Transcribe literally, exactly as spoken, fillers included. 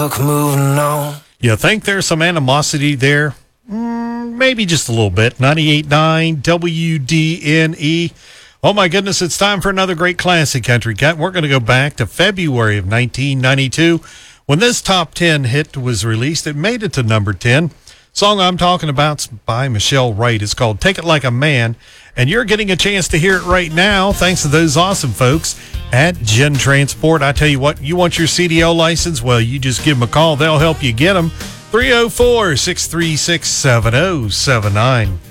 Moving on. You think there's some animosity there? Mm, maybe just a little bit. ninety-eight point nine W D N E. Oh, my goodness, it's time for another great classic country cut. We're going to go back to February of nineteen ninety-two. When this top ten hit was released, it made it to number ten. Song I'm talking about is by Michelle Wright. It's called Take It Like a Man, and you're getting a chance to hear it right now thanks to those awesome folks at Gen Transport. I tell you what, you want your C D L license? Well, you just give them a call. They'll help you get them. three oh four, six three six, seven oh seven nine.